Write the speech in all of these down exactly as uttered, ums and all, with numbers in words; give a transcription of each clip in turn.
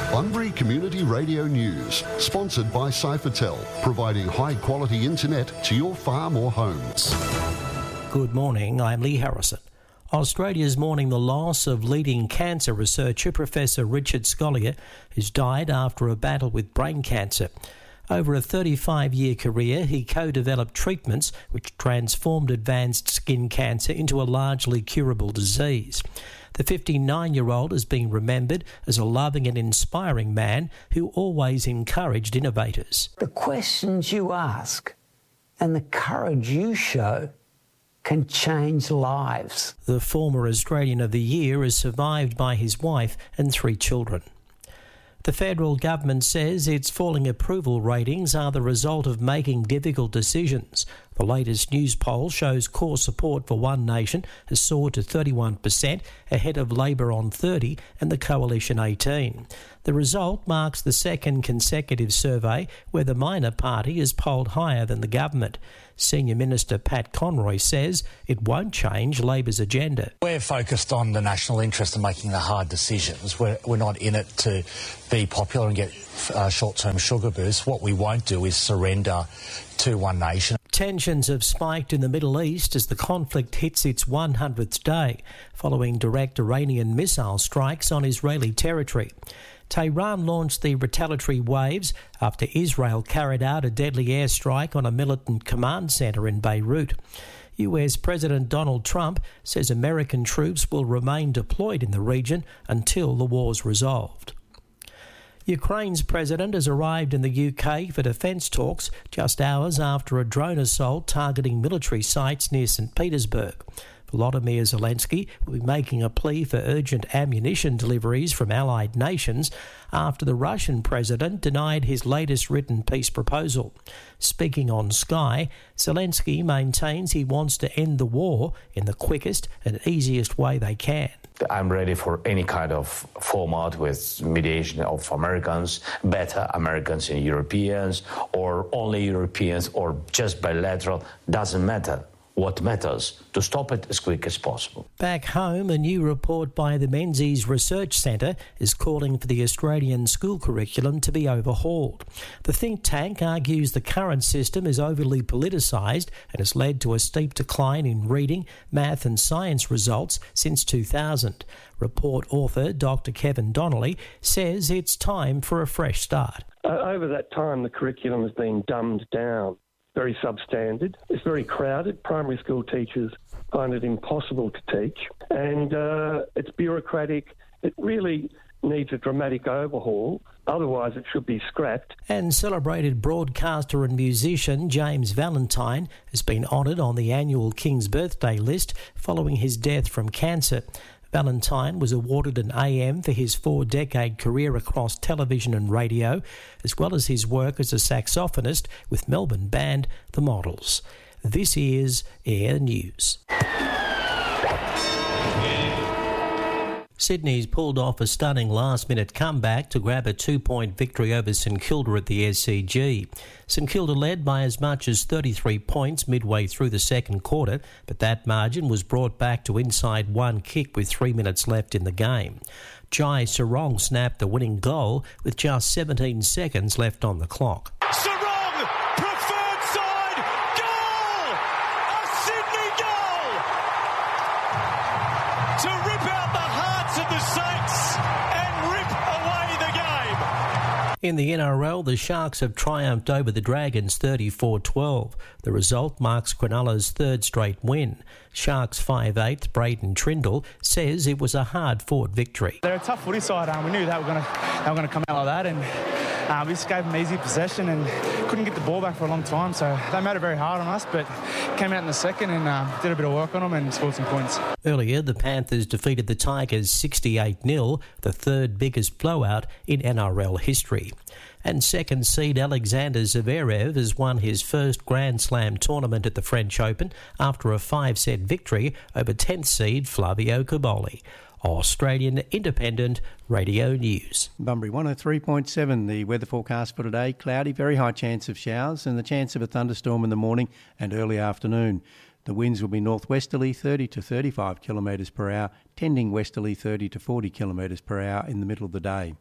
Bunbury Community Radio News, sponsored by Cyphertel, providing high-quality internet to your farm or homes. Good morning, I'm Lee Harrison. Australia's mourning the loss of leading cancer researcher Professor Richard Scolyer, who's died after a battle with brain cancer. Over a thirty-five-year career, he co-developed treatments which transformed advanced skin cancer into a largely curable disease. The fifty-nine-year-old has been remembered as a loving and inspiring man who always encouraged innovators. The questions you ask and the courage you show can change lives. The former Australian of the Year is survived by his wife and three children. The federal government says its falling approval ratings are the result of making difficult decisions. The latest news poll shows core support for One Nation has soared to thirty-one percent, ahead of Labor on thirty and the Coalition eighteen. The result marks the second consecutive survey where the minor party is polled higher than the government. Senior Minister Pat Conroy says it won't change Labor's agenda. We're focused on the national interest and making the hard decisions. We're, we're not in it to be popular and get uh, short-term sugar boosts. What we won't do is surrender to One Nation. Tensions have spiked in the Middle East as the conflict hits its one hundredth day, following direct Iranian missile strikes on Israeli territory. Tehran launched the retaliatory waves after Israel carried out a deadly airstrike on a militant command centre in Beirut. U S President Donald Trump says American troops will remain deployed in the region until the war's resolved. Ukraine's president has arrived in the U K for defence talks just hours after a drone assault targeting military sites near St Petersburg. Volodymyr Zelensky will be making a plea for urgent ammunition deliveries from allied nations after the Russian president denied his latest written peace proposal. Speaking on Sky, Zelensky maintains he wants to end the war in the quickest and easiest way they can. I'm ready for any kind of format with mediation of Americans, better Americans and Europeans, or only Europeans, or just bilateral, doesn't matter. What matters, to stop it as quick as possible. Back home, a new report by the Menzies Research Centre is calling for the Australian school curriculum to be overhauled. The think tank argues the current system is overly politicised and has led to a steep decline in reading, math and science results since two thousand. Report author Doctor Kevin Donnelly says it's time for a fresh start. Uh, over that time, the curriculum has been dumbed down. Very substandard. It's very crowded. Primary school teachers find it impossible to teach. And uh, it's bureaucratic. It really needs a dramatic overhaul. Otherwise, it should be scrapped. And celebrated broadcaster and musician James Valentine has been honoured on the annual King's Birthday list following his death from cancer. Valentine was awarded an A M for his four-decade career across television and radio, as well as his work as a saxophonist with Melbourne band The Models. This is Air News. Sydney's pulled off a stunning last-minute comeback to grab a two-point victory over St Kilda at the S C G. St Kilda led by as much as thirty-three points midway through the second quarter, but that margin was brought back to inside one kick with three minutes left in the game. Jai Sarong snapped the winning goal with just seventeen seconds left on the clock. Sarong, preferred side, goal! A Sydney goal! To rip out the hearts of the Saints and rip away the game. In the N R L, the Sharks have triumphed over the Dragons thirty-four twelve. The result marks Cronulla's third straight win. Sharks five eighth Braden Trindle says it was a hard-fought victory. They're a tough footy side. Um, we knew they were going to they were going to come out like that, and uh, we just gave them easy possession and couldn't get the ball back for a long time. So they made it very hard on us, but came out in the second and uh, did a bit of work on them and scored some points. Earlier, the Panthers defeated the Tigers sixty-eight nil, the third biggest blowout in N R L history. And second seed Alexander Zverev has won his first Grand Slam tournament at the French Open after a five-set victory over tenth seed Flavio Cobolli. Australian Independent Radio News. Bunbury one oh three point seven, the weather forecast for today. Cloudy, very high chance of showers and the chance of a thunderstorm in the morning and early afternoon. The winds will be northwesterly thirty to thirty-five kilometres per hour, tending westerly thirty to forty kilometres per hour in the middle of the day.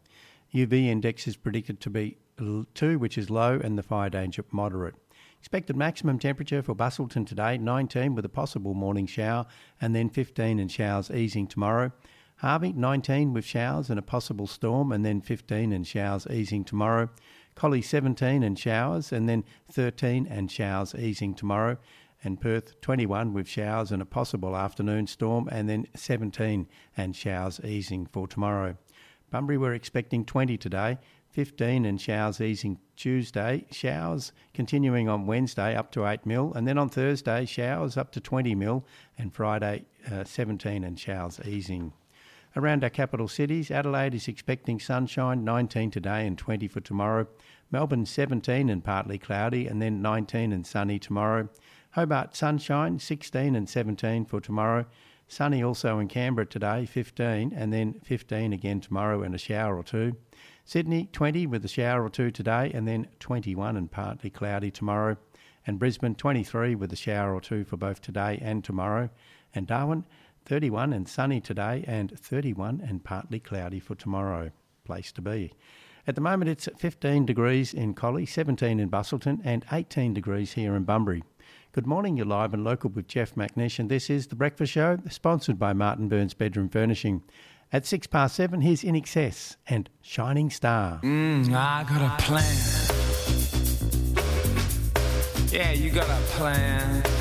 U V index is predicted to be two, which is low, and the fire danger moderate. Expected maximum temperature for Busselton today, nineteen with a possible morning shower, and then fifteen and showers easing tomorrow. Harvey, nineteen with showers and a possible storm, and then fifteen and showers easing tomorrow. Collie, seventeen and showers, and then thirteen and showers easing tomorrow. And Perth, twenty-one with showers and a possible afternoon storm, and then seventeen and showers easing for tomorrow. Bunbury, we're expecting twenty today, fifteen and showers easing Tuesday, showers continuing on Wednesday up to eight mil, and then on Thursday showers up to twenty mil, and Friday uh, seventeen and showers easing. Around our capital cities, Adelaide is expecting sunshine, nineteen today and twenty for tomorrow. Melbourne, seventeen and partly cloudy, and then nineteen and sunny tomorrow. Hobart, sunshine, sixteen and seventeen for tomorrow. Sunny also in Canberra today, fifteen, and then fifteen again tomorrow and a shower or two. Sydney, twenty with a shower or two today, and then twenty-one and partly cloudy tomorrow. And Brisbane, twenty-three with a shower or two for both today and tomorrow. And Darwin, thirty-one and sunny today, and thirty-one and partly cloudy for tomorrow. Place to be. At the moment it's fifteen degrees in Collie, seventeen in Busselton, and eighteen degrees here in Bunbury. Good morning, you're live and local with Jeff McNish, and this is The Breakfast Show, sponsored by Martin Burns Bedroom Furnishing. At six past seven, here's In Excess and Shining Star. Mm, I got a plan. Yeah, you got a plan.